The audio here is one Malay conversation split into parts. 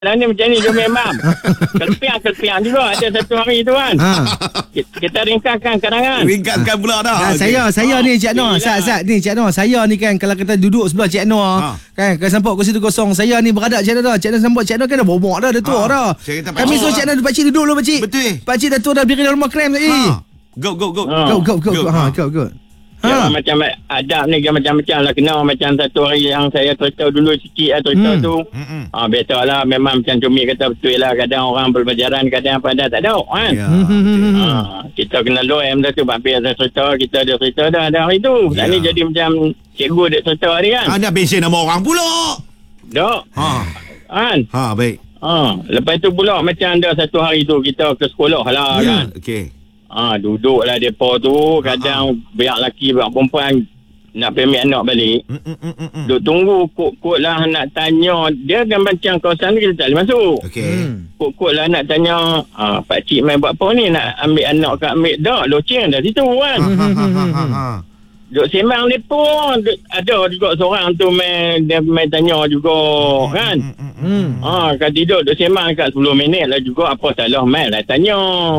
ni macam ni Jom Imam. Kelpiang juga ada satu hari tu kan. Kita ringkaskan karangan. Ringkaskan pula dah. Saya ni Cik Noor, Sat ni Cik Noor, saya ni kan kalau kita duduk sebelah Cik Noor, kan kalau sampai kursi tu kosong, saya ni beradak Cik Noor dah. Cik Noor sampai Cik Noor kan dah bobok dah, dah tua dah. Kami suruh Cik Noor, pakcik duduk dulu pakcik. Betul. Pakcik dah tua dah berdiri dalam rumah krem tadi. Go. Go. Macam adab ni kan macam-macam lah. Kena macam satu hari yang saya cerita dulu sikit lah cerita tu. Biasalah memang macam Cumi kata betul lah. Kadang orang berpacaran, kadang pada tak tahu kan. Kita kena loem dah tu. Habis ada cerita, kita ada cerita dah ada hari tu. Dan ni jadi macam cikgu dia cerita hari kan. Nak mention nama orang pula. Dok. Kan. Baik. Lepas tu pula macam ada satu hari tu kita ke sekolah lah kan. Okey. Duduklah depa tu. Kadang biar lelaki biar perempuan nak permit anak balik. Duk tunggu kok lah nak tanya. Dia kan macam kawasan ni kita tak boleh masuk. Kok lah nak tanya, pakcik main buat apa ni, nak ambil anak ke ambil dak, loceng dah situ kan. Duk sembang depa. Ada juga seorang tu dia main tanya juga kan. Kan tidur duk sembang kat 10 minit lah juga. Apa salah main lah tanya.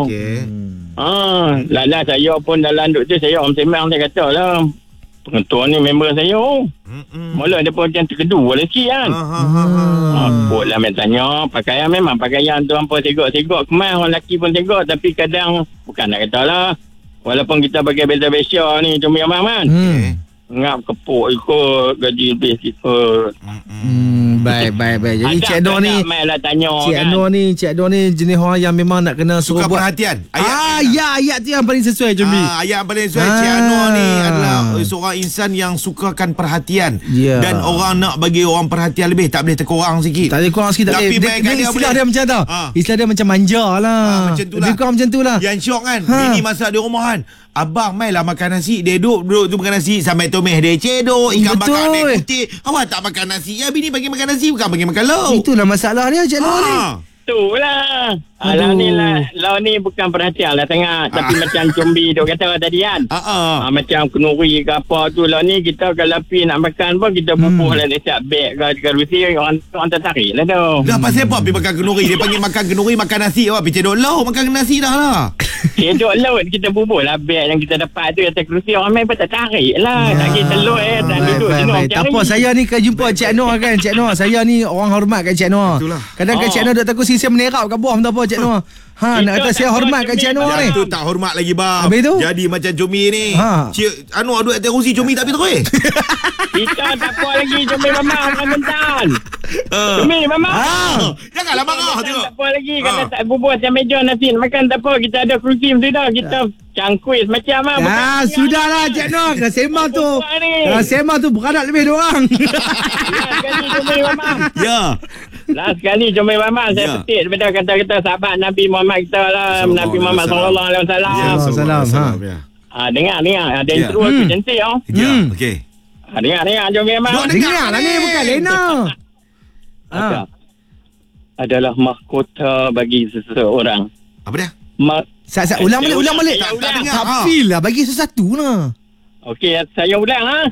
Lala saya pun dalam duk tu saya orang sembang, saya kata lah pengetua ni member saya. Mula dia pun macam terkedu lagi kan. Kot lah main tanya. Pakaian memang pakaian tu hampa segak-segak kemas. Orang lelaki pun segak. Tapi kadang bukan nak kata lah, walaupun kita pakai beza-beza ni Cumi Imam kan. Ngap kepuk ikut, gaji lebih ikut. Baik. Jadi Cik Noor ni, Cik Noor ni jenis orang yang memang nak kena suka buat perhatian. Ayat tu yang paling sesuai Cumi. Ayat yang paling sesuai. Cik Noor ni adalah seorang insan yang sukakan perhatian. Dan orang nak bagi orang perhatian lebih, tak boleh terkurang sikit. Tak boleh kurang sikit. Tapi istilah dia macam tau. Istilah dia macam manja lah. Macam tu lah. Lebih kurang macam tu lah. Yang syok kan, bini masak di rumah kan, abang mainlah makan nasi. Dia duduk tu makan nasi. Sampai tomeh dia cedok, ikan bakar dia kutip. Awak tak makan nasi. Ya bini bagi makan nasi, bukan bagi makan lauk. Itulah masalah dia Cik Noor ni. Itulah. Law ni bukan perhatian lah sangat. Tapi macam Combi duk kata tadi kan. Macam kenuri ke apa tu lah ni. Kita kalau pergi nak makan pun kita bubuh lah letak beg ke kerusi. Orang tertarik lah tu. Dah pasal apa pergi makan kenuri? Dia panggil makan kenuri, makan nasi. Awak pergi cedok lauk, makan nasi dah lah. Cedok laut kita bubuh lah beg yang kita dapat tu atas kerusi. Orang main pun tertarik lah. Tak kira telur tak duduk jenuh cari. Tak apa, saya ni kan jumpa Cik Noor kan. Cik Noor, saya ni orang hormat kat Cik Noor. Kadang-kadang Cik Noor duk takut saya menerap kat bawah. Tak apa Cik Noor. Nak kata saya hormat kat Cik Noor ni. Itu tak hormat lagi bang. Jadi macam Cumi ni. Cik Anwar duduk atas kerusi, Cumi tak pergi terus. Kita tak apa lagi Cumi Mamah orang mentan. Cumi Mamah. Janganlah marah tengok. Tak apa lagi. Kalau tak bubuh atas meja nasi makan tak apa. Kita ada kerusi mesti dah. Kita cangkuis macam lah. Sudahlah Cik Noor. Kalau sembang tu, sembang tu beranak lebih diorang. Sekali Cumi Mamah. Last sekali Cumi Mamah saya petik daripada kata-kata sahabat Nabi Muhammad kita lah. Nabi Muhammad SAW. Dengar. Ada intro tu cantik oh. Okey. Dengar Cumi Mamah. Dengar lah ni, bukan Lena. Adalah mahkota bagi seseorang. Apa dia? Ulang balik. Tak feel lah, bagi sesuatu lah. Okey, saya ulang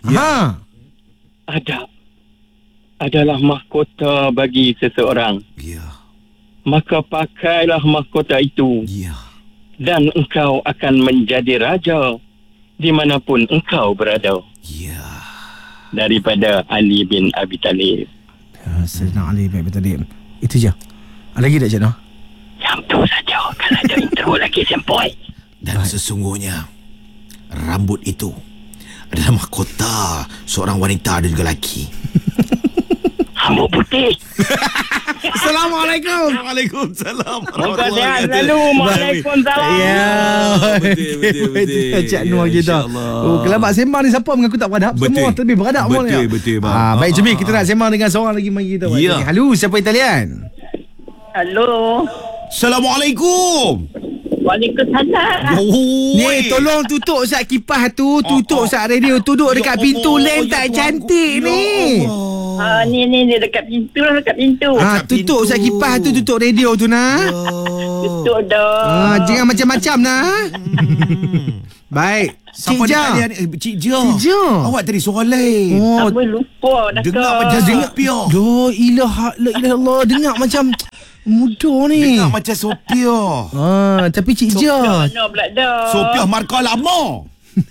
adalah mahkota bagi seseorang. Maka pakailah mahkota itu. Dan engkau akan menjadi raja dimanapun engkau berada. Daripada Ali bin Abi Talib. Sayyidina Ali bin Abi Talib. Itu je. Ada lagi tak Cik Noor? Yang tu saja. Kalau ada intro lagi sempoi. Dan sesungguhnya rambut itu adalah mahkota seorang wanita dan juga lelaki. Rambut putih. Assalamualaikum. Waalaikumsalam. Moga sehat selalu. Waalaikumsalam. Betul. Cik Noor kita. Kelabat sembang ni siapa mengaku tak beradab? Semua lebih beradab. Betul bang. Baik Cumi, kita nak sembang dengan seorang lagi mari kita. Halo, siapa Italian? Halo. Assalamualaikum. Waalaikumsalam. Ni tolong tutup Ustaz kipas tu. Tutup Ustaz radio. Duduk dekat pintu lain tak cantik ni. Ni dekat pintu. Tutup Ustaz kipas tu. Tutup radio tu nak. Tutup dah. Jangan macam-macam nak. Baik. Siapa Cik Ja. Cik Ja. Cik Ja. Awak tadi suara lain. Apa lupa dah Dengar ke? macam Sophia. La ilaha Allah. Dengar macam muda ni. Dengar macam Sophia. Tapi Cik Ja. Mana pula dah? Sophia markah lama.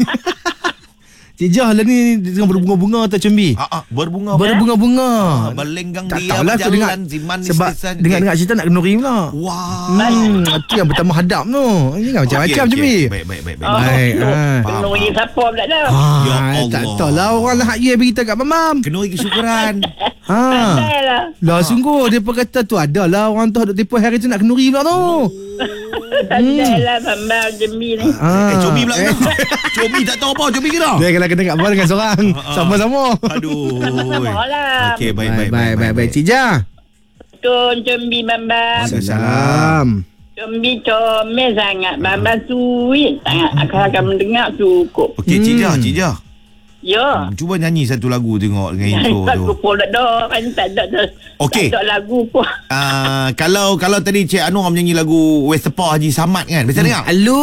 Cik Ja lah ni tengah berbunga-bunga atau Combi? Berbunga. Berbunga-bunga. Berlenggang Tak dia tahulah aku dengar. berjalan si manis Sebab lisan. dengar cerita nak kenuri pula. Wah. Itu yang pertama hadap tu. Ini kan macam-macam Combi. Baik. Baik. Kenuri siapa pula dah? Ya Allah. Tak tahulah orang lah hak ye berita kat Mamam. Kenuri kesyukuran. Pandai lah. Lah sungguh dia kata tu adalah orang tu duk tipu hari tu nak kenuri pula tu. Pandai lah Bambang Jambi ni. Cobi pula kan? Cobi tak tahu apa. Cobi kena. Dia kena kat bawah dengan seorang. Sama-sama. Aduh. Sama lah. Okey, baik. Cik Ja. Tun Jambi Bambang. Salam. Jambi comel sangat. Bambang sweet sangat. Akan mendengar cukup. Okey, Cik Ja. Ya. Cuba nyanyi satu lagu tengok dengan intro Lagu tu. pun dah. Kan tak ada. Okey. Tak ada lagu pun. Kalau tadi Cik Anwar menyanyi lagu Westepa Haji Samad kan? Biasa dengar?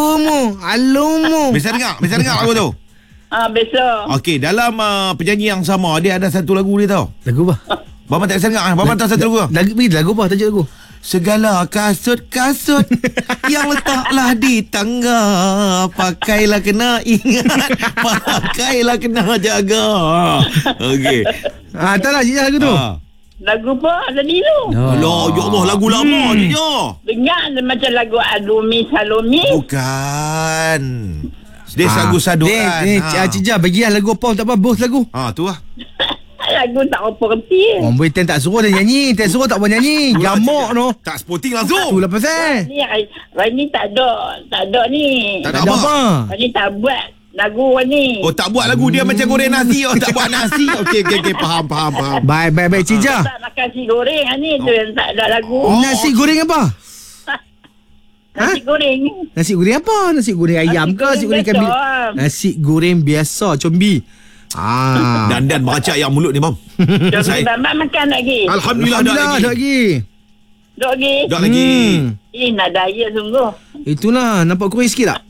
Alumu. Biasa dengar lagu tu? Biasa. Okey, dalam penyanyi yang sama dia ada satu lagu dia tau. Lagu apa? Bapa tak biasa dengar. Bapa tahu satu lagu. Lagu apa tajuk lagu? Segala kasut-kasut yang letaklah di tangga, pakailah kena ingat, pakailah kena jaga. Okey. Tak lah Cik Ja lagu tu. Lagu apa tadi tu? Alah, ya Allah, lagu lama je. Dengar macam lagu Alumi Salumi. Bukan. Dia lagu sadukan. Cik Ja bagilah lagu apa tak apa bos lagu. Tu lah. Lagu tak apa kerti. Orang boleh tak suruh dia nyanyi, tak suruh tak boleh nyanyi. Gamuk tu. Tak sporting langsung. Tu lah pasal. Ni Rani tak ada ni. Tak ada apa? Rani tak buat lagu ni. Oh, tak buat lagu dia macam goreng nasi. Oh, tak buat nasi. Okey, faham. Baik Cik Ja. Tak makan nasi goreng ni tu yang tak ada lagu. Nasi goreng apa? Nasi goreng. Nasi goreng apa? Nasi goreng ayam ke? Nasi goreng kambing? Nasi goreng biasa Combi. Dan beracak yang mulut ni, Bam. Jambi Bambang makan lagi. Alhamdulillah dah lagi. Dok lagi. Nak diet sungguh. Itulah, nampak kurang sikit tak?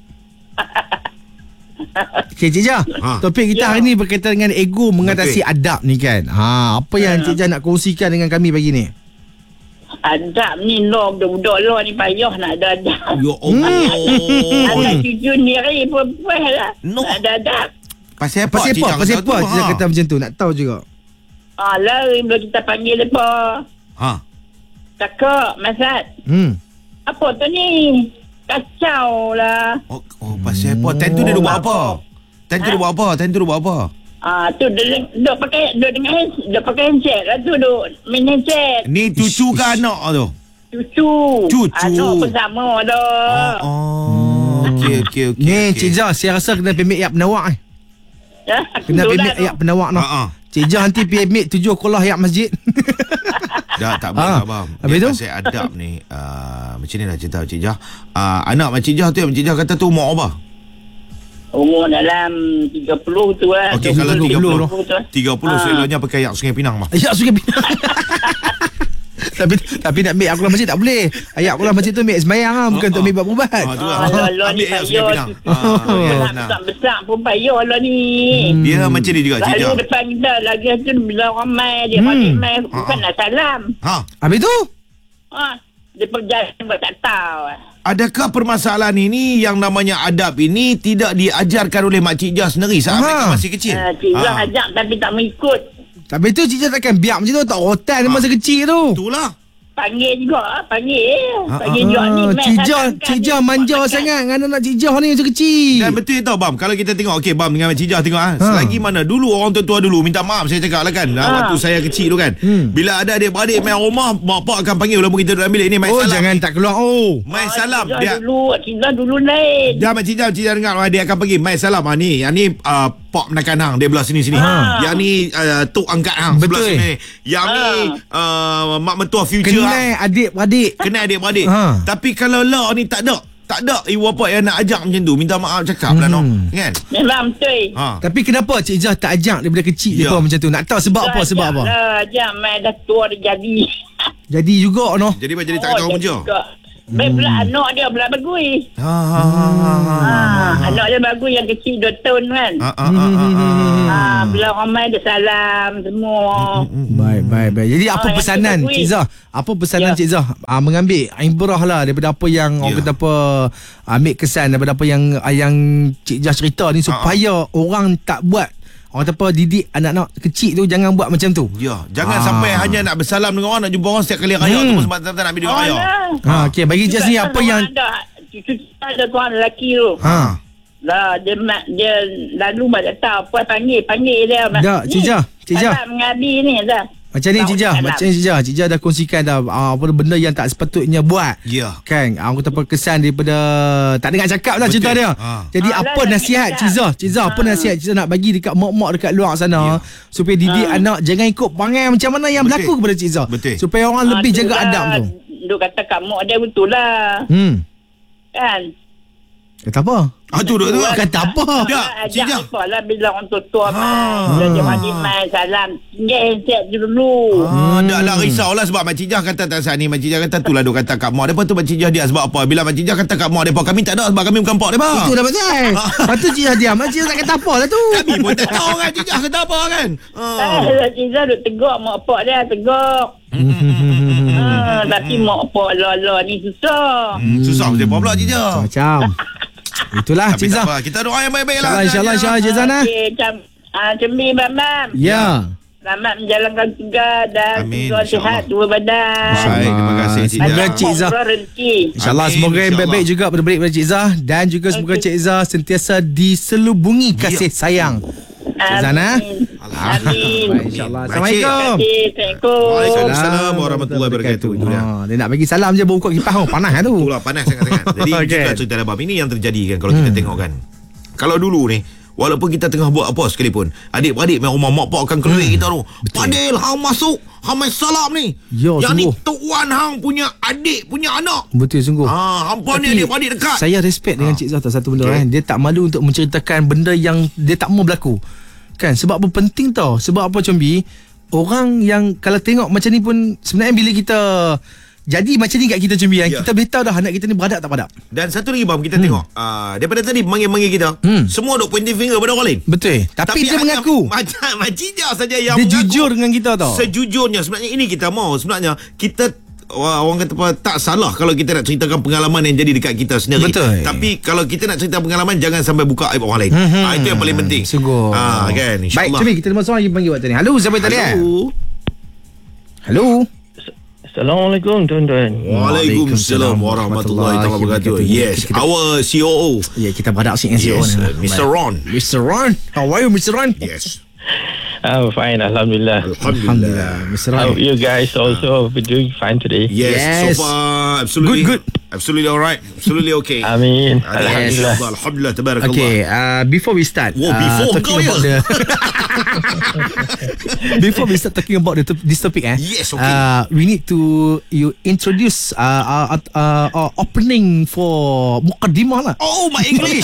Okay, Cik Ja. Topik kita hari ni berkaitan dengan ego mengatasi adab ni kan. Apa yang Cik Ja nak kongsikan dengan kami pagi ni? Adab ni budak-budak lo ni payah nak ada adab. Ya Allah. Anak cucu sendiri pun lah. Nak ada adab. Pasal apa? Cik Ja kata macam tu. Nak tahu juga. Lari bila kita panggil lepas. Cakap, Masad. Apa tu ni? Kacau lah. Pasal apa? Time tu dia buat apa? Time tu dia buat apa? Tu duk pakai handset lah tu, duk main handset. Ni cucu ke anak tu? Cucu. Anak pun sama dah. Okey. Ni Cik Ja, saya rasa kena permit ayat penawak Kena permit ayat penawak no. Cik Ja nanti permit 7 kolah ayat masjid. Dah tak boleh abang. Habis tu? Pasal adab ni macam ni lah cerita Cik Ja. Anak Cik Ja tu yang Cik Ja kata tu umur apa? Umur dalam 30 tu lah. Okey, kalau 30 selanya pakai ayat Sungai Pinang mah. Ayat Sungai Pinang. Tapi nak ambil akulah masjid tak boleh. Ayat akulah masjid tu ambil sembahyang lah, bukan untuk ambil berubat. Allah ni payah. Besar pun payah lah ni. Dia macam ni juga Cik Ja. Lalu depan kita lagi tu bila orang mai dia mai bukan nak salam. Habis tu? Dia perjalanan buat tak tahu. Adakah permasalahan ini yang namanya adab ini tidak diajarkan oleh Mak Cik Ja sendiri saat mereka masih kecil? Cik Ja ajak tapi tak mengikut. Tapi tu Cik Ja takkan biar macam tu, tak rotan masa kecil tu. Itulah. Panggil juga. Panggil juga ni. Cik Ja manja sangat dengan anak Cik Ja ni masa kecil. Dan betul tau Bam. Kalau kita tengok, okey Bam dengan Cik Ja tengok selagi mana dulu orang tua dulu, minta maaf saya cakap lah kan, waktu saya kecil tu kan, bila ada adik-beradik main rumah, mak pak akan panggil walaupun kita duduk bilik ni main salam. Jangan tak keluar. Main salam. Dia Cik Ja dulu lain. Dah Cik Ja dengar dia akan pergi main salam. Ni yang ni pak menakan hang dia belah sini. Yang ni tok angkat hang sebelah sini. Yang ni mak mentua future. Kenal adik-beradik. Tapi kalau law ni tak ada ibu bapa yang nak ajak macam tu, minta maaf cakap lah kan. Memang betul. Tapi kenapa Cik Ja tak ajak daripada kecil dia macam tu? Nak tahu sebab apa? Ajak main dah tua dia jadi. Jadi juga Jadi tak tahu kerja. Baik pula anak dia pula bagui. Anak dia bagui yang kecil 2 tahun kan. Bila ramai dia salam semua. Baik. Jadi apa pesanan Cik Zah? Apa pesanan Cik Zah? Mengambil ibrah lah daripada apa yang orang kata apa, ambil kesan daripada apa yang Cik Zah cerita ni, supaya orang tak buat, orang kata apa, didik anak-anak kecil tu jangan buat macam tu. Ya, jangan sampai hanya nak bersalam dengan orang, nak jumpa orang setiap kali raya tu sebab tak nak video raya. Okey, bagi Jaz ni apa yang ada tuan lelaki tu. Lah dia lalu mak tak tahu apa panggil dia. Dah, Cik Zah. Salam mengabi ni dah. Macam ni Cik Zah, Cik Zah dah kongsikan dah apa benda yang tak sepatutnya buat. Ya. Kan? Aku tak kesan daripada tak dengar cakap lah cerita dia. Jadi apa nasihat Cik Zah, apa nasihat Cik Zah nak bagi dekat mak-mak dekat luar sana supaya didik anak jangan ikut perangai macam mana yang berlaku kepada Cik Zah. Supaya orang lebih jaga adab tu. Duk kata kat mak dia betul lah. Kan? Kata apa? Tu kata apa? Ajak apa lah bila orang tua bila dia mandi main salam, tinggal dulu. Tak lah risaulah sebab Makcik Jah kata tak sah ni. Makcik Jah kata tu lah dia kata kat mak depa tu. Makcik Jah dia sebab apa? Bila Makcik Jah kata kat mak depa, kami tak ada sebab kami bukan pak depa. Itu dah betul. Lepas tu Cik Jah diam. Makcik Jah tak kata apa lah tu. Kami pun tak tahu kan Cik Jah kata apa kan. Cik Jah duk tegak mak pak dia, tegak. Tapi mak pak la ni susah. Susah macam apa pula Cik Jah? Macam itulah Cik Zah. Kita doa yang baik-baik lah. InsyaAllah Cik Zah. Cembi Bam. Ya. Selamat menjalankan tugas dan semoga sihat dua badan. Baik, terima kasih Semoga Cik Zah, InsyaAllah semoga yang baik-baik juga berbalik pada Cik Zah. Dan juga semoga Cik Zah sentiasa diselubungi kasih sayang Cik Zah. Amin. InsyaAllah. Assalamualaikum. Waalaikumsalam warahmatullahi wabarakatuh. Dia nak bagi salam je baru buka kipas. Panas lah tu. Itulah, panas sangat-sangat. Jadi juga cerita Abang, ini yang terjadi kan kalau kita tengok kan. Kalau dulu ni, walaupun kita tengah buat apa sekalipun, adik-beradik main rumah mak pak akan keluar kita tu. Padahal hang masuk, hang main salam ni. Yang ni Tok Wan hang punya adik, punya anak. Betul sungguh. Hampa ni adik-beradik dekat. Saya respect dengan Cik Zah satu benda kan. Dia tak malu untuk menceritakan benda yang dia tak mau berlaku. Kan, sebab apa penting tau. Sebab apa Combi, orang yang kalau tengok macam ni pun, sebenarnya bila kita jadi macam ni kat kita Combi, kita boleh tahu dah anak kita ni beradab tak beradab. Dan satu lagi Bang, kita tengok daripada tadi manggil-manggil kita, semua duk pointing finger pada orang lain. Betul. Tapi dia mengaku macam Makcik Jah saja yang dia mengaku. Jujur dengan kita tau. Sejujurnya sebenarnya ini kita mau. Sebenarnya kita orang kata apa, tak salah kalau kita nak ceritakan pengalaman yang jadi dekat kita sendiri. Betul. Tapi kalau kita nak cerita pengalaman, jangan sampai buka aib orang lain. Itu yang paling penting. Sungguh. Kan, baik Combi, kita ada seorang lagi panggil waktu ni. Halo, siapa tadi? Halo. Assalamualaikum tuan-tuan. Waalaikumsalam warahmatullahi wabarakatuh. Yes, our COO. Ya, kita beradak dengan CEO ni. Mr. Ron. Mr. Ron. How are you, Mr. Ron? Yes. I'm fine, Alhamdulillah. Mr. Ron. I hope you guys also be doing fine today. Yes. So far, absolutely. Good. Absolutely alright. Absolutely okay. Amin. Alhamdulillah. Alhamdulillah. Tabarakallah. Okay, before we start. Before before we start talking about this topic, yes, okay. We need to introduce our opening for Muqaddimah lah. Oh, my English.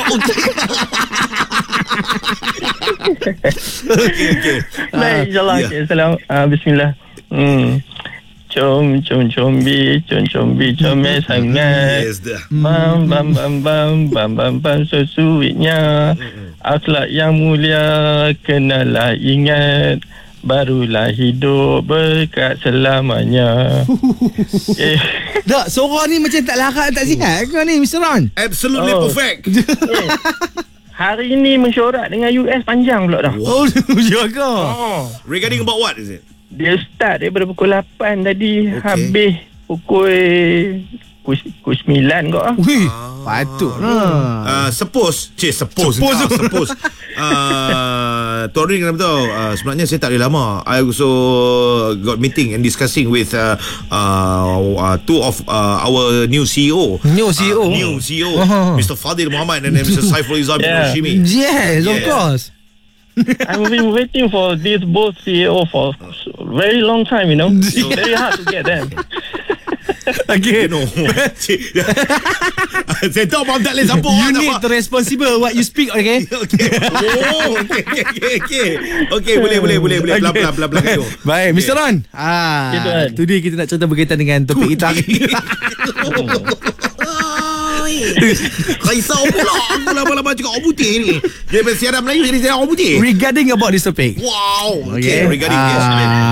Okay. Baik, insyaAllah. Salam. Bismillah. Combi, comel sangat. Yes, dah. Bam, so sweetnya. Akhlak yang mulia, kenalah ingat. Barulah hidup berkat selamanya. Tak, suara ni macam tak larat, tak sihat ke ni, Mr. Ron? Absolutely perfect. Hari ni mesyuarat dengan US panjang pula dah. Oh, jaga. Regarding about what is it? Dia start daripada pukul 8 tadi, habis pukul 9 kot. Wih, patut. Suppose. Tuan Ring kenapa tahu? Sebenarnya saya tak boleh lama. I also got meeting and discussing with two of our new CEO. New CEO. Mr. Fadil Muhammad and Mr. Saiful Izam bin Hashimi. Yes, of course. I've been waiting for these both CEO for very long time, you know. It's very hard to get them. Okay. You know. Saya tahu Abang tak boleh siapa. You need to responsible what you speak, okay? Okay. Oh, okay. Boleh. Pelan-pelan. Baik, Mr. Ron. Today kita nak cerita berkaitan dengan topik kita hari ni. Risau pula aku lama-lama cakap orang putih ni. Dia bersiaran Melayu jadi orang putih. Regarding about this topic. Wow. Okay. Regarding this.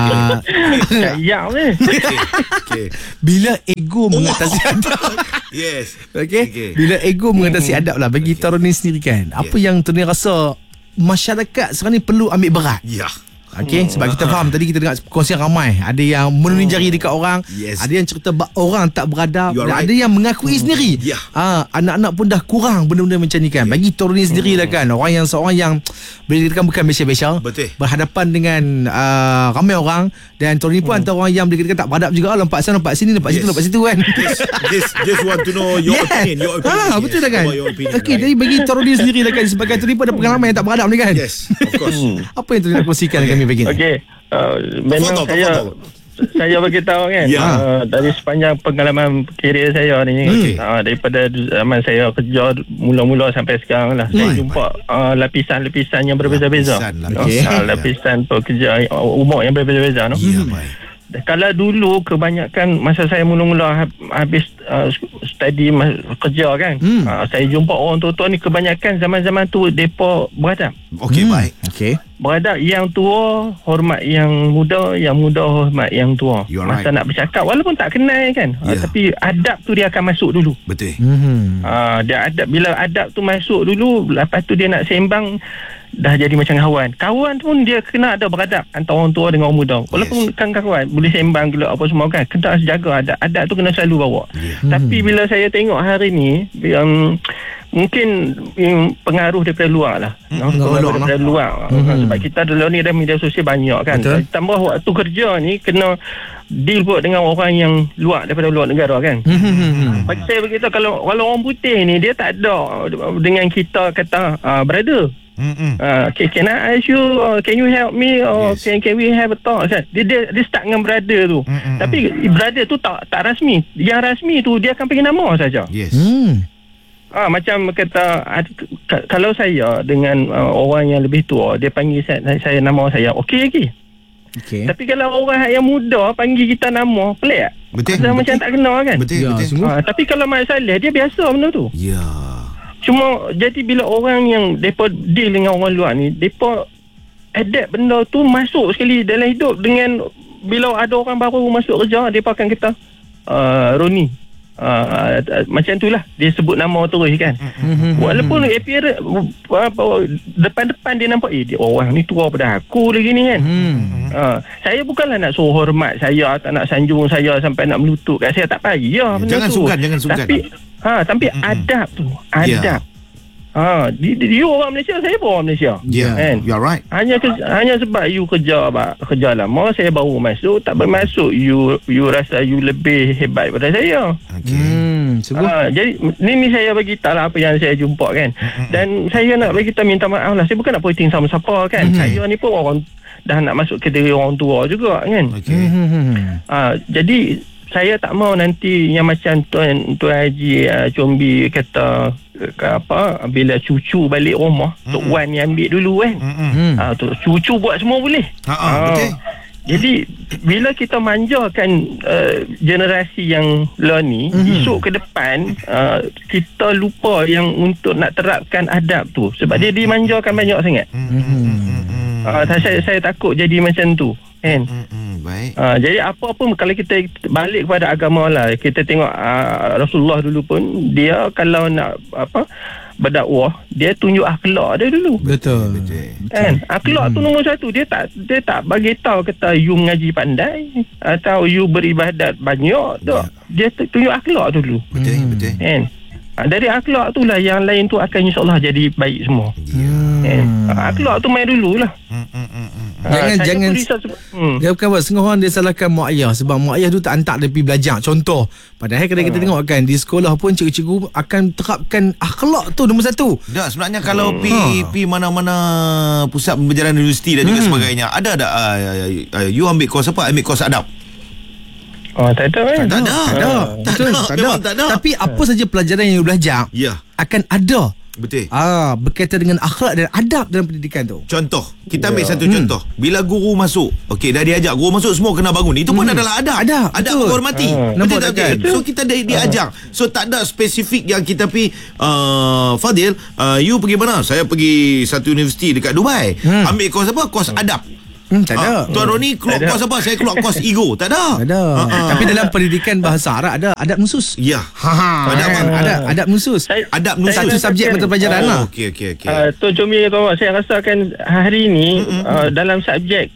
Okay. Bila ego mengatasi adab. Yes. Okay. Bila ego mengatasi adab lah, bagi Taruni sendiri kan, apa yang Taruni rasa masyarakat sekarang ni perlu ambil berat? Ya. Okay, sebab kita faham tadi kita dengar kongsian ramai. Ada yang menunjuk jari dekat orang, ada yang cerita orang tak beradab, dan ada yang mengakui sendiri. Anak-anak pun dah kurang benda-benda macam ni kan. Bagi Taruni sendiri lah kan, orang yang seorang yang boleh dikatakan bukan biasa-biasa, berhadapan dengan ramai orang, dan Taruni pun antara orang yang boleh dikatakan tak beradab juga. Lompat sana, lompat sini, lompat situ, lompat situ kan. Just want to know your opinion. Betul tak kan? Okay, jadi bagi Taruni sendiri lah kan, sebagai Taruni pun ada pengalaman yang tak beradab ni kan. Yes, of course. Apa yang Taruni nak kongsikan dengan kami bagi ni? Okey, memang saya beritahu kan, dari sepanjang pengalaman kerjaya saya ni, daripada zaman saya kerja mula-mula sampai sekarang lah, saya jumpa lapisan-lapisan yang berbeza-beza. Lapisan pekerja umur yang berbeza-beza. Kalau dulu kebanyakan masa saya mula-mula habis study kerja kan, saya jumpa orang tua-tua ni kebanyakan zaman-zaman tu depa beradab. Okey, baik. Okey. Beradab, yang tua hormat yang muda, yang muda hormat yang tua. Masa nak bercakap walaupun tak kenal kan, tapi adab tu dia akan masuk dulu. Betul. Dia adab, bila adab tu masuk dulu, lepas tu dia nak sembang dah jadi macam kawan pun dia kena ada beradab antara orang tua dengan orang muda. Walaupun kan kawan boleh sembang gila apa semua kan, kena jaga adab tu kena selalu bawa. Tapi bila saya tengok hari ni, mungkin pengaruh daripada luar lah. Pengaruh daripada luar. Sebab kita dulu ni ada media sosial banyak kan. Tambah waktu kerja ni kena deal pun dengan orang yang luar, daripada luar negara kan. Bagi saya begitu, kalau orang putih ni dia tak ada dengan kita kata brother, can I ask you, can you help me, or can we have a talk kan? Dia start dengan brother tu. Tapi brother tu tak rasmi. Yang rasmi tu dia akan panggil nama saja. Yes. Macam kata, kalau saya dengan orang yang lebih tua, dia panggil saya nama saya, okey. Tapi kalau orang yang muda panggil kita nama, pelik. Betul. Macam tak kenal kan. Betul. Tapi kalau masalah dia biasa benda tu. Ya. Cuma jadi bila orang yang depa deal dengan orang luar ni, depa adapt benda tu masuk sekali dalam hidup. Dengan bila ada orang baru masuk kerja, depa akan kata Roni, macam tu lah, dia sebut nama terus kan. Walaupun appearance depan-depan dia nampak dia orang ni tua pada aku lagi ni kan. Saya bukanlah nak suruh hormat saya, tak nak sanjung saya sampai nak melutut kat saya, tak payah benda jangan tu. Jangan sungkan. Tapi adab tu, adab. You orang Malaysia, saya pun orang Malaysia. You are right. Hanya sebab you kerja lama, saya baru masuk, tak bermaksud you rasa you lebih hebat daripada saya. Jadi ni saya bagi tahu lah apa yang saya jumpa kan. Dan saya nak bagi tahu, minta maaf lah, saya bukan nak pointing sama siapa kan. Saya ni pun orang dah nak masuk kategori orang tua juga kan. Jadi saya tak mau nanti yang macam Tuan Haji Combi kata bila cucu balik rumah, Tok Wan yang ambil dulu kan. Cucu buat semua boleh. Betul. Jadi bila kita manjakan generasi yang lain ni, esok ke depan kita lupa yang untuk nak terapkan adab tu, sebab dia dimanjakan banyak sangat. Saya takut jadi macam tu kan. Baik. Jadi apa-apa kalau kita balik kepada agama lah, kita tengok Rasulullah dulu pun dia kalau nak berdakwah, dia tunjuk akhlak dia dulu. Betul. Kan? Akhlak tu nombor satu. Dia tak bagi tahu kata you mengaji pandai atau you beribadat banyak tak. Dia tunjuk akhlak dulu. Betul. Kan? Dari akhlak tu lah yang lain tu akan insya-Allah jadi baik semua. Akhlak tu main dululah. Jangan dia bukan buat setengah orang dia salahkan mak ayah, sebab mak ayah tu tak hantar dia pergi belajar. Contoh, padahal kalau kita tengok kan di sekolah pun cikgu-cikgu akan terapkan akhlak tu nombor satu. Tak, sebenarnya kalau pi mana-mana pusat pembelajaran universiti dan juga sebagainya, ada you ambil kos apa? Ambil kos adab. Tak ada kan? Tak ada. Memang tak ada. Tapi apa saja pelajaran yang you belajar Ya. akan ada Betul. berkaitan dengan akhlak dan adab dalam pendidikan tu. Contoh, kita ambil satu contoh. Bila guru masuk, okey, dah diajak guru masuk semua kena bangun. Itu pun adalah adab. Adab, Adab betul. menghormati. Nampak Betul tak? kan? So kita diajar. So tak ada spesifik yang kita pergi Fadil, you pergi mana? Saya pergi satu universiti dekat Dubai. Ambil kos apa? Kos adab. Tak ada. Tuan Roni keluar kos apa? Saya keluar kos ego. Tak ada. Ada. Tapi dalam pendidikan bahasa Arab ada adab khusus. Ya. Adab khusus. Adab nusus. Satu subjek mata pelajaran lah. Okey. Tuan Jomi kata, saya rasakan hari ni dalam subjek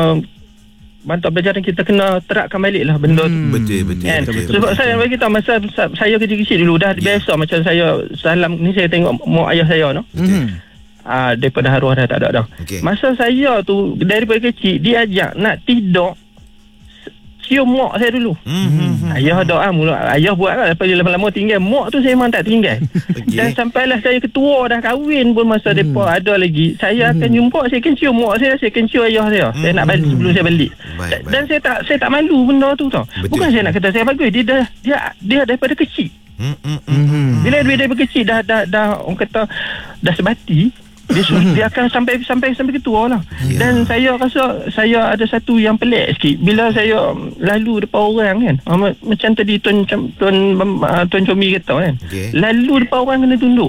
mata pelajaran kita kena terapkan balik lah benda tu. Betul. Kan? Sebab saya bagi tahu masa saya kecil-kecil dulu dah biasa macam saya salam ni, saya tengok mak ayah saya no. Daripada haruah dah tak ada dah. Okay. Masa saya tu daripada kecil dia ajak nak tidur cium mak saya dulu. Ayah doa mula, ayah buat lah, lepas lama-lama tinggal mak tu saya memang tak tinggal. Okay. Dan sampailah saya ketua dah kahwin pun masa depa ada lagi saya akan jumpa, saya akan cium mak saya akan cium ayah saya. Saya nak balik sebelum saya balik. Baik. Dan saya tak malu benda tu tau. Betul. Bukan saya nak kata saya bagus, dia daripada kecil. Bila dia daripada kecil dah orang kata dah sebati, dia akan sampai ketua lah. Dan saya rasa saya ada satu yang pelik sikit bila saya lalu depan orang kan, macam tadi Tuan Comi kata kan, lalu depan orang kena tunduk.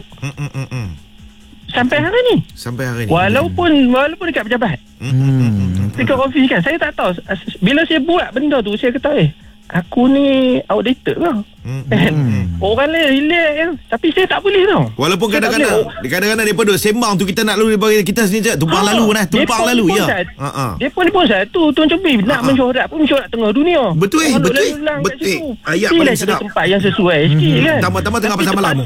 Sampai hari ni. Walaupun dekat pejabat, dekat ofis kan, saya tak tahu. Bila saya buat benda tu, saya kata aku ni outdated lah. Orang lain relax kan, tapi saya tak boleh tau. Walaupun kadang-kadang daripada sembang tu kita nak lalu daripada kita sendiri tumpang lalu ya. Depa ni pun satu Tuan Cobi nak mensyuarat pun mensyuarat tengah dunia. Betul. Ayat paling sedap. Tempat yang sesuai sikit kan. Tambah tengah pasal malam.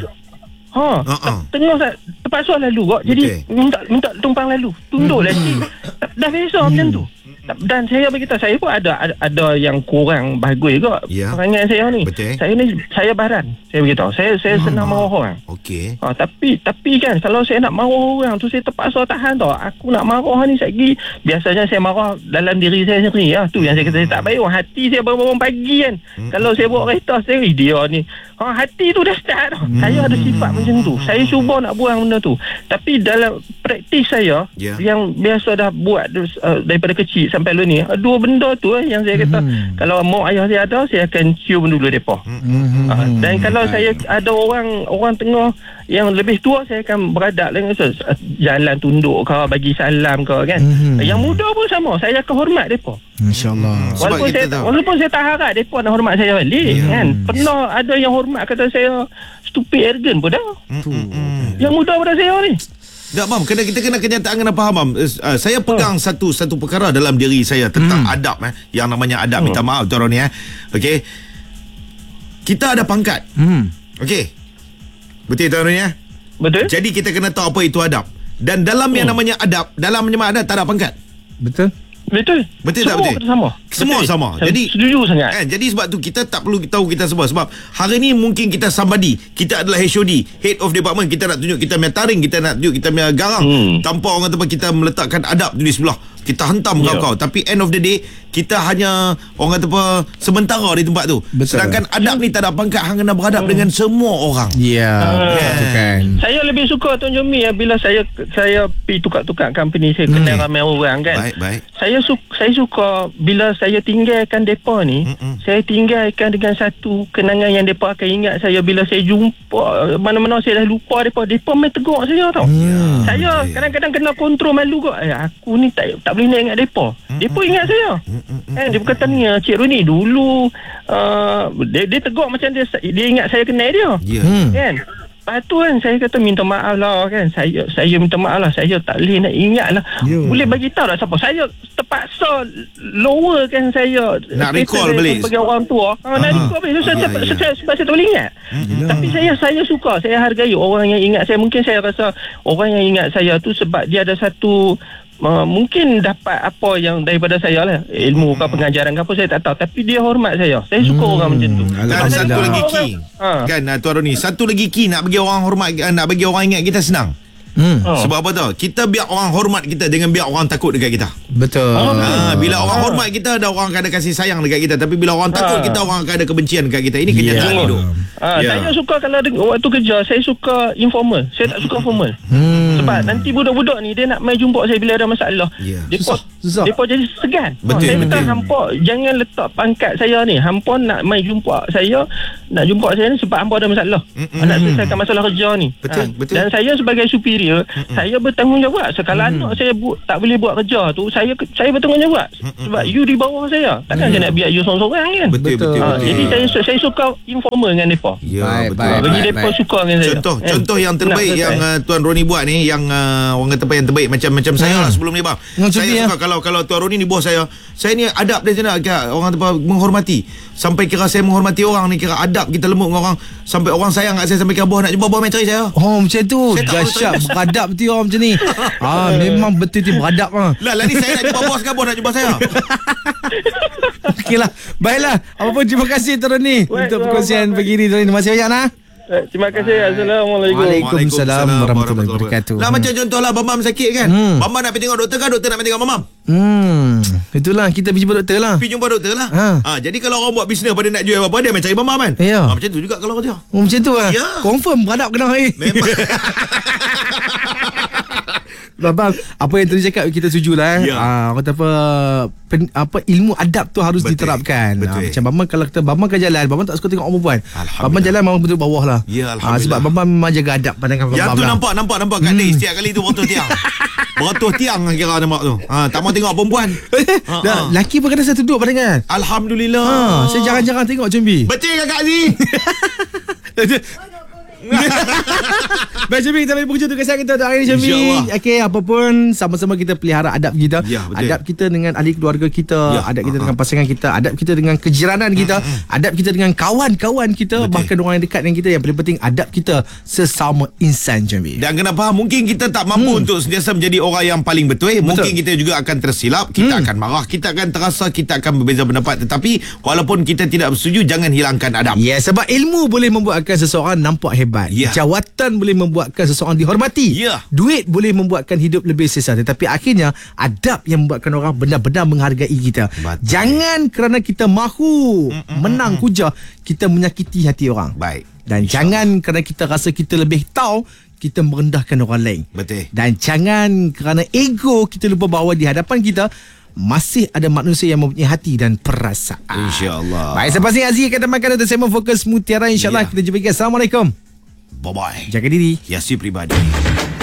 Tengah terpaksa lalu kok. Jadi minta tumpang lalu. Tunduklah sikit. Dah biasa macam tu. Dan saya beritahu, saya pun ada yang kurang bagus juga perangai saya ni. Betul. Saya baran. Saya beritahu, saya senang marah orang. Okey. Tapi kan kalau saya nak marah orang tu, saya terpaksa tahan tau. Aku nak marah ni lagi, biasanya saya marah dalam diri saya sendiri lah. Tu yang saya kata saya tak baik. Hati saya bangun pagi kan. Kalau saya bawa kereta, saya dia ni. Hati tu dah start tau. Saya ada sifat macam tu. Saya cuba nak buang benda tu. Tapi dalam praktis saya yang biasa dah buat daripada kecil sampai lu ni, dua benda tu yang saya kata kalau mak ayah saya ada, saya akan cium dulu depa. Dan kalau saya ada orang tengah yang lebih tua, saya akan beradab dengan jalan tunduk ke, bagi salam ke kan. Yang muda pun sama, saya akan hormat depa. Insya-Allah. Walaupun saya tak harap depa nak hormat saya balik kan. Pernah ada yang hormat kata saya stupid arrogant pun dah. Yang muda pada saya ni. Tak, Mam, kita kena kenyataan, kena faham, Mam. Saya pegang satu perkara dalam diri saya tentang adab yang namanya adab. Minta maaf Tuan Roni Okey. Kita ada pangkat. Okey. Betul Tuan Roni Betul. Jadi kita kena tahu apa itu adab. Dan dalam yang namanya adab, dalam yang ada tak ada pangkat. Betul tak betul? Semua sama. Jadi setuju sangat. Kan? Jadi sebab tu kita tak perlu tahu kita semua. Sebab hari ni mungkin kita somebody, kita adalah HOD, head of department, kita nak tunjuk kita punya taring, kita nak tunjuk kita punya garang. Tanpa orang tempat kita meletakkan adab tu di sebelah, kita hentam kau. Tapi end of the day, kita hanya orang kata apa, sementara di tempat tu. Betul. Sedangkan adab ni tak ada pangkat, hang kena beradab dengan semua orang. Kan. Saya lebih suka Tuan Jomi bila saya pergi tukar-tukar company, saya kenal ramai orang kan. Baik. Saya suka bila saya tinggalkan depa ni, saya tinggalkan dengan satu kenangan yang depa akan ingat saya bila saya jumpa mana-mana saya dah lupa depa main tegur saya tau. Saya kadang-kadang kena kontrol malu kok. Aku ni tak boleh nak ingat depa. Depa ingat saya. Kan dia berkata ni, Cik Roni dulu dia tegur macam dia ingat saya kenal dia. Kan? Lepas tu kan saya kata minta maaf lah kan. Saya minta maaf lah. Saya tak boleh nak ingat lah. Boleh bagi tahu tak siapa. Saya terpaksa lower kan saya. Nak recall balik. Bagi orang tua. Nak recall balik. Sebab saya tak boleh ingat. Tapi saya suka. Saya hargai orang yang ingat saya. Mungkin saya rasa orang yang ingat saya tu sebab dia ada satu mungkin dapat apa yang daripada saya lah, ilmu ke pengajaran ke apa saya tak tahu, tapi dia hormat saya suka orang macam tu. Dan satu lagi key kan Tuan Roni, satu lagi key nak bagi orang hormat, nak bagi orang ingat kita senang. Sebab apa tau? Kita biar orang hormat kita dengan biar orang takut dekat kita. Betul. Bila orang hormat kita, ada orang akan ada kasih sayang dekat kita. Tapi bila orang takut kita, orang akan ada kebencian dekat kita. Ini kenyataan hidup. Saya suka kalau waktu kerja, saya suka informal. Saya tak suka formal. Sebab nanti budak-budak ni dia nak mai jumpa saya bila ada masalah. Depa jadi segan. Saya kata hampa jangan letak pangkat saya ni. Hampa nak mai jumpa saya ni sebab hampa ada masalah. Nak selesaikan masalah kerja ni. Betul. Dan saya sebagai superior, saya bertanggungjawab. Kalau anak saya tak boleh buat kerja tu, saya bertanggungjawab. Sebab you di bawah saya. Takkan saya nak biar you sorang-sorang kan? Betul. Jadi saya suka informal dengan depa. Baik. Bagi depa suka dengan saya. Contoh yang terbaik yang Tuan Roni buat ni, yang orang kata yang terbaik macam saya lah sebelum ni bang. Saya suka kalau Tuan Roni ni bos saya ni adab dia macam mana, orang kata menghormati. Sampai kira saya menghormati orang ni, kira adab kita lembut dengan orang, sampai orang sayang kat saya, sampai kira bos nak jumpa bos main cari saya. Macam tu. Dahsyat, beradab betul orang macam ni. Memang betul-betul beradab lah. Ni saya nak jumpa bos ke bos nak jumpa saya? Okeylah. Baiklah. Apapun terima kasih Tuan Roni untuk perkongsian pagi ni. Terima kasih banyak Terima kasih. Assalamualaikum. Waalaikumsalam warahmatullahi wabarakatuh. Macam contohlah Bambam sakit kan. Bambam nak pergi tengok doktor kan, doktor nak pergi tengok Bambam. Itulah kita pergi jumpa doktor lah. Pergi jumpa doktor lah. Jadi kalau orang buat bisnes pada nak jual apa, dia macam cari Bambam kan. Macam tu juga kalau kerja. Macam tu lah. Confirm beradab kena memang. Bambam, apa yang tadi cakap kita setuju lah. Kata apa ilmu adab tu harus diterapkan. Macam Bambam, kalau kita Bambam kan jalan, Bambam tak suka tengok orang perempuan. Bambam jalan Bambam betul bawah lah. Sebab Bambam memang jaga adab pandangan Bambam. Yang tu lah. nampak kat ni setiap kali tu beratus tiang. Beratus tiang kira nampak tu. Tak mau tengok perempuan. Laki pun kena saya duduk pandangan. Alhamdulillah. Saya jarang-jarang tengok Jumbi. Betul kakak ni. Baik Syambi, kita bagi penghujung tugas kita untuk hari ni Syambi. Okey, apapun sama-sama kita pelihara adab kita. Adab kita dengan ahli keluarga kita, adab kita dengan pasangan kita, adab kita dengan kejiranan kita, adab kita dengan kawan-kawan kita, bahkan orang yang dekat dengan kita. Yang paling penting adab kita sesama insan Syambi. Dan kena faham, mungkin kita tak mampu untuk sentiasa menjadi orang yang paling betul. Mungkin kita juga akan tersilap, kita akan marah, kita akan terasa, kita akan berbeza pendapat. Tetapi walaupun kita tidak bersetuju, jangan hilangkan adab. Sebab ilmu boleh membuatkan seseorang nampak hebat. Jawatan boleh membuatkan seseorang dihormati. Duit boleh membuatkan hidup lebih selesa. Tetapi akhirnya adab yang membuatkan orang benar-benar menghargai kita. Jangan kerana kita mahu menang hujah, kita menyakiti hati orang. Dan jangan kerana kita rasa kita lebih tahu, kita merendahkan orang lain. Dan jangan kerana ego kita lupa bahawa di hadapan kita masih ada manusia yang mempunyai hati dan perasaan. InsyaAllah. Baik, saya pasti Aziz akan temankan untuk segmen Fokus Mutiara. InsyaAllah kita jumpa lagi. Assalamualaikum. Bye-bye. Jaga diri. Hiasi peribadi.